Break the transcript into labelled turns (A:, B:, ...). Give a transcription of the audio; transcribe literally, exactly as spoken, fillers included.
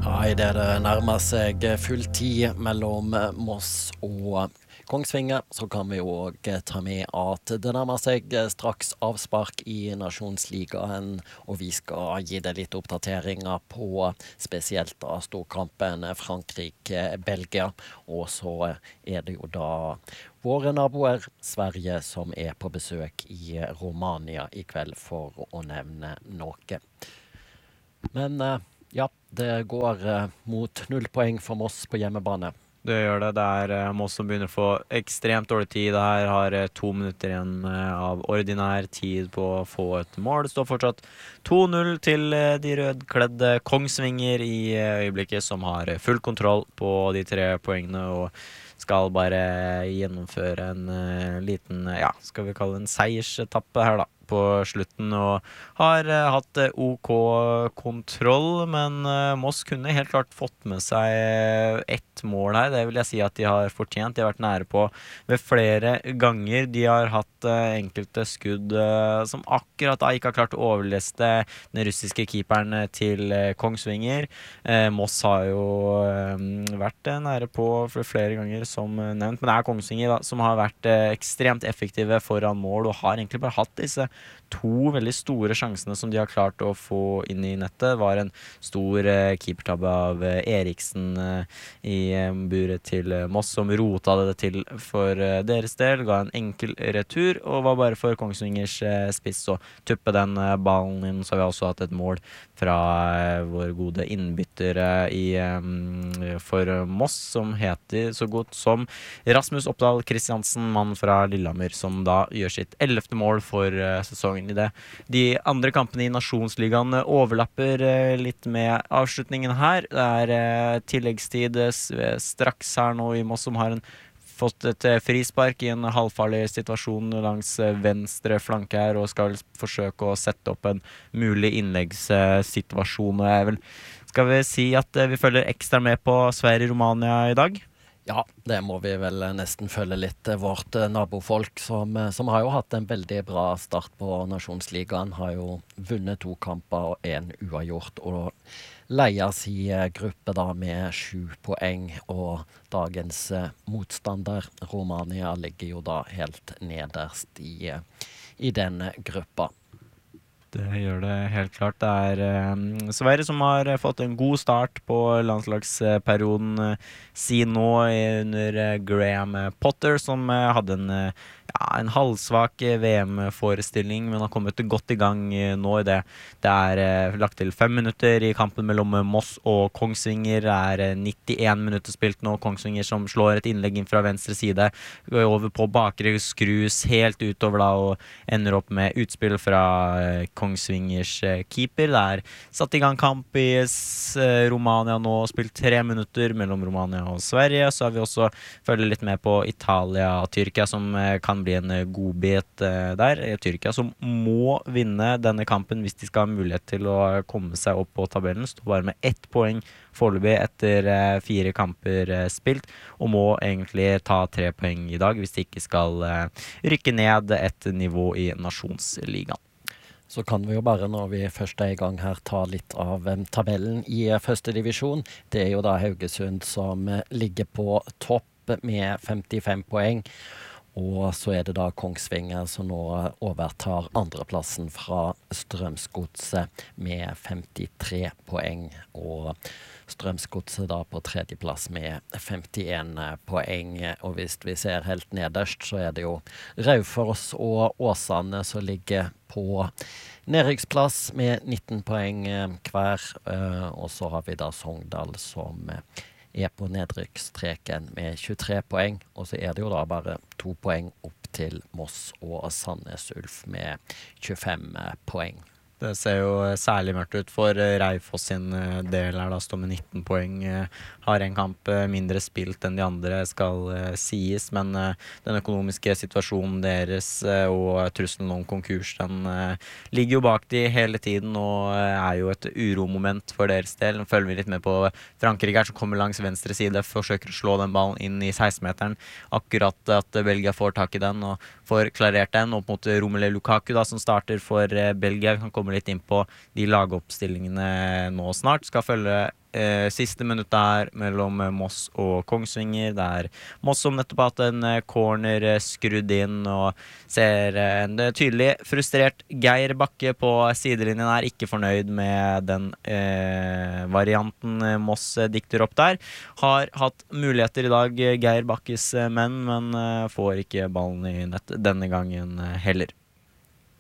A: Ja, I det det nærmer seg full tid mellom Moss og Kongsvinger, så kan vi jo også ta med at det nærmer seg straks avspark I Nasjonsligaen, og vi skal gi deg litt oppdateringer på spesielt da storkampen Frankrike-Belgia, og så er det jo da våre naboer, Sverige, som er på besøk I Romania I kveld, for å nevne noe. Men ja, det går eh, mot null poeng for Moss på hjemmebane.
B: Det gjør det. Det er eh, Moss som begynner å få ekstremt dårlig tid. Det her har eh, to minutter igjen eh, av ordinær tid på å få et mål. Det står fortsatt to null til eh, de rødkledde Kongsvinger I eh, øyeblikket, som har eh, full kontroll på de tre poengene og skal bare gjennomføre en eh, liten, ja, skal vi kalle en seiersetappe her da, på slutten, og har uh, hatt uh, OK kontroll, men uh, Moss kunne helt klart fått med seg uh, ett mål her. Det vil jeg si at de har fortjent. De har vært nære på ved flere ganger. De har hatt uh, enkelte skudd uh, som akkurat da ikke har klart å overleste den russiske keeperen uh, til uh, Kongsvinger. Uh, Moss har jo uh, vært uh, nære på flere ganger, som uh, nevnt, men det er Kongsvinger da, som har vært uh, ekstremt effektive foran mål, og har egentlig bare hatt disse to veldig store sjansene som de har klart å få inn I nettet. Det var en stor eh, keepertabbe av eh, Eriksen eh, I eh, buret til eh, Moss, som rota det til for eh, deres del, ga en enkel retur, og var bare for Kongsvingers eh, spiss å tuppe den eh, ballen inn. Så har vi også hatt et mål fra eh, vår gode innbytter eh, I, eh, for Moss, som heter så godt som Rasmus Oppdal Kristiansen, mann fra Lillehammer, som da gjør sitt ellevte mål for eh, sesongen I det. De andre kampene I Nasjonsligaen overlapper eh, litt med avslutningen her. Det er eh, tilleggstid eh, straks her nå I Moss, som har en, fått et eh, frispark I en halvfarlig situasjon langs eh, venstre flanke her, og skal forsøke å sette opp en mulig innleggssituasjon. Eh, vel, skal vi si at eh, vi følger ekstra med på Sverige-Romania I dag?
A: Ja, det må vi vel nesten følge litt vårt nabofolk, som, som har jo hatt en veldig bra start på Nasjonsligaen, har jo vunnet to kamper og en uavgjort, og leier si gruppe da med sju poeng, og dagens motstander, Romania, ligger jo da helt nederst I, I den gruppa.
B: Det gjør det helt klart. Det er eh, Sverige som har fått en god start på landslagsperioden eh, sin nå under eh, Graham Potter, som eh, hadde en, eh, ja, en halvsvak eh, V M-forestilling, men har kommet godt I gang eh, nå I det. Det er eh, lagt til fem minutter I kampen mellom eh, Moss og Kongsvinger. Det er eh, nittien minutter spilt nå. Kongsvinger som slår et innlegg inn fra venstre side, går over på bakre skrus helt utover da, og ender opp med utspill fra eh, Kongsvingers keeper. Det er satt I gang kamp I Romania nå, spilt tre minutter mellom Romania og Sverige. Så har vi også følger litt med på Italia og Tyrkia, som kan bli en godbit der. Tyrkia som må vinne denne kampen hvis de skal ha mulighet til å komme seg opp på tabellen. Står bare med ett poeng foreløpig etter fire kamper spilt, og må egentlig ta tre poeng I dag hvis de ikke skal rykke ned et nivå I Nasjonsligaen.
A: Så kan vi jo bare, når vi først er I gang her, ta litt av um, tabellen I første divisjon. Det er jo da Haugesund som uh, ligger på topp med femtifem poeng. Og så er det da Kongsvinger som nå overtar andreplassen fra Strømsgodset med femtitre poeng. Og Strømsgodset da på tredjeplass med femtien poeng. Og hvis vi ser helt nederst, så er det jo Raufoss og Åsane som ligger på nedrykksplass med nitten poeng hver. Og så har vi da Sogndal som er på nedrykkstreken med tjuetre poeng, og så er det jo da bare to poeng opp til Moss og Sandnes Ulf med tjuefem poeng.
B: Det ser jo særlig mørkt ut for Raufoss sin del her, da står med nitten poeng, har en kamp mindre spilt enn de andre skal sies, men den økonomiske situasjonen deres og trusselen om konkurs, den ligger jo bak de hele tiden og er jo et uromoment for deres del. Nå følger vi litt med på Frankrike her som kommer langs venstre side, forsøker å slå den ballen inn I seksten-meteren, akkurat at Belgia får tak I den og får klarert den opp mot Romelu Lukaku da, som starter for Belgia, kan komme komme litt inn på de lagoppstillingene nå snart. Skal følge Eh, siste minutt der mellom Moss og Kongsvinger. Det er Moss som nettopp har hatt en corner skrudd inn og ser en tydelig frustrert Geir Bakke på sidelinjen er ikke fornøyd med den eh, varianten Moss dikter opp der. Har hatt muligheter i dag, Geir Bakkes menn, men eh, får ikke ballen i nett denne gangen heller.